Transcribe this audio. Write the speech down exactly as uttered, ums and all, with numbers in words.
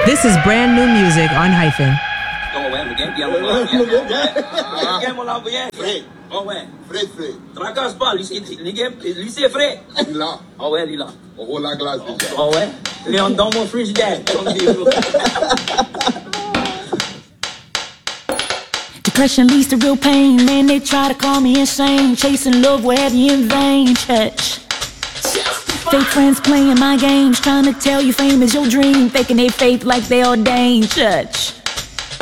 This is brand new music on Hyphen. Oh ouais, mais bien mon là, bien. Bien mon là, bien. Fred. Oh ouais. Fred, Fred. Tracasse pas, lui c'est lui c'est frais. Là. Oh ouais, lui là. On roule la glace déjà. Oh ouais. Il est dans mon frigidaire. Depression leads to real pain. Man, they try to call me insane. Chasing love will have you in vain. Church. Fake friends playing my games, trying to tell you fame is your dream, faking their faith like they ordained. Church.